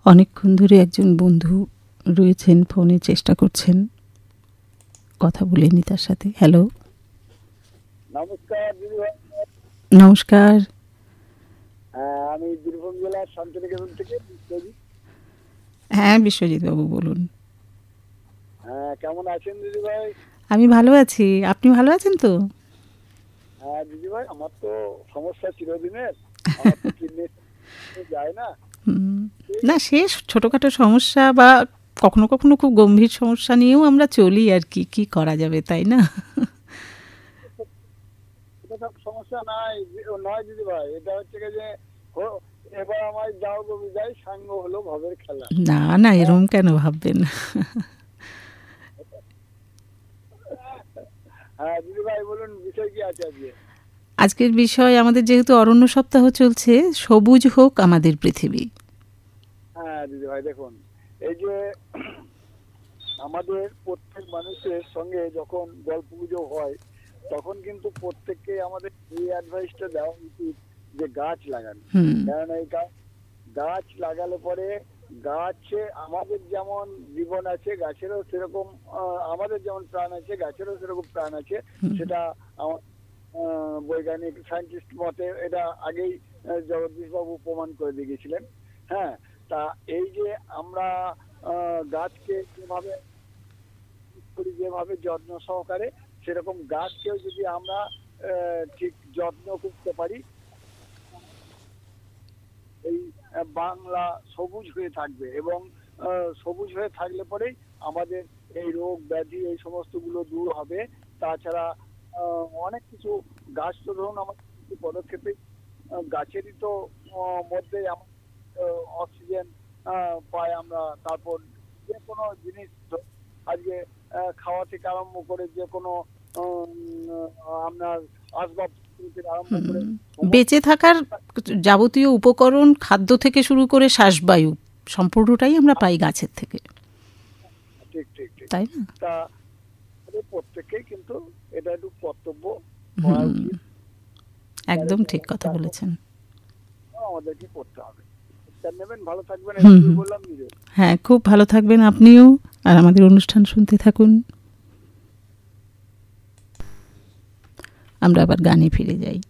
অনেকক্ষণ ধরে একজন বন্ধু রয়েছেন, ফোনে চেষ্টা করছেন, কথা বলেনি তার সাথে। হ্যালো, নমস্কার দিদি ভাই। নমস্কার। আমি বীরভূম জেলার শান্তিনিকেতন থেকে বিশ্বজিৎ। হ্যাঁ, বিশ্বজিৎ বাবু বলুন। কেমন আছেন দিদি ভাই? আমি ভালো আছি, আপনি ভালো আছেন তো? হ্যাঁ দিদি ভাই, আমার তো সমস্যা চিরদিনের, আমার তো কিডনি যায় না। না, সে ছোটোখাটো সমস্যা বা কখনো কখনো খুব গম্ভীর সমস্যা নিয়েও আমরা চলি আর কি, কি করা যাবে, তাই না? এটা তো সমস্যা নয় দিদি ভাই, এটা হচ্ছে যে এবার আমার যাও গবি যাই, সাঙ্গ হলো ভবের খেলা। না না, হ্যাঁ এরম কেন ভাববেন? হ্যাঁ দিদি ভাই বলুন, বিষয় কি আছে আজকে? আজকের বিষয়, আমাদের যেহেতু অরণ্য সপ্তাহ চলছে, সবুজ হোক আমাদের পৃথিবী। হ্যাঁ দিদি ভাই দেখুন, এই যে আমাদের প্রত্যেক মানুষের সঙ্গে যখন গল্প গুজব হয়, তখন কিন্তু প্রত্যেককে আমাদের এই অ্যাডভাইসটা দেওয়া উচিত যে গাছ লাগানো। কারণ এই গাছ লাগালে পরে গাছে আমাদের যেমন জীবন আছে, গাছেরও সেরকম আমাদের যেমন প্রাণ আছে, গাছেরও সেরকম প্রাণ আছে। সেটা আমার বৈজ্ঞানিক সায়েন্টিস্ট মতে এটা আগেই জগদীশবাবু প্রমাণ করে দিয়ে গেছিলেন। হ্যাঁ, তা এই যে আমরা গাছকে যেভাবে যত্ন সহকারে, সেরকম গাছকেও যদি আমরা ঠিক যত্ন করতে পারি, এই বাংলা সবুজ হয়ে থাকবে। এবং সবুজ হয়ে থাকলে পরেই আমাদের এই রোগ ব্যাধি এই সমস্তগুলো দূর হবে। তাছাড়া অনেক কিছু, গাছ তো ধরুন আমার কিছু পদক্ষেপে গাছেরই তো মধ্যে অক্সিজেন পাই আমরা। তারপর যে কোনো জিনিস আজকে খাওয়া থেকে আরম্ভ করে যে কোনো আপনার আসবাব থেকে আরম্ভ করে বেঁচে থাকার যাবতীয় উপকরণ, খাদ্য থেকে শুরু করে শ্বাসবায়ু, সম্পূর্ণটাই আমরা পাই গাছের থেকে। ঠিক ঠিক ঠিক, তাই না? তা প্রত্যেকেই কিন্তু এটা একটু কর্তব্য করা উচিত। একদম ঠিক কথা বলেছেন। আমাদেরকে করতে হবে। নেবেন, ভালো থাকবেন। বললাম নিজে। হ্যাঁ, খুব ভালো থাকবেন আপনিও, আর আমাদের অনুষ্ঠান শুনতে থাকুন। আমরা আবার গানে ফিরে যাই।